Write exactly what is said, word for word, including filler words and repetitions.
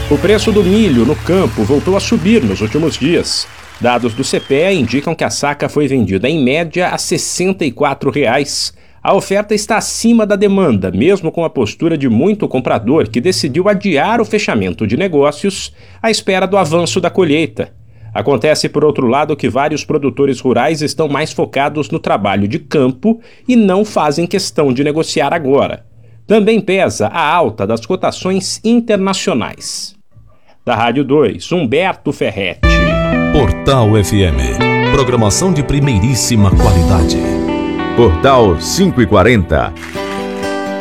O preço do milho no campo voltou a subir nos últimos dias. Dados do C P E A indicam que a saca foi vendida em média a sessenta e quatro reais. A oferta está acima da demanda, mesmo com a postura de muito comprador que decidiu adiar o fechamento de negócios à espera do avanço da colheita. Acontece, por outro lado, que vários produtores rurais estão mais focados no trabalho de campo e não fazem questão de negociar agora. Também pesa a alta das cotações internacionais. Da Rádio dois, Humberto Ferretti. Portal F M. Programação de primeiríssima qualidade. Portal quinhentos e quarenta.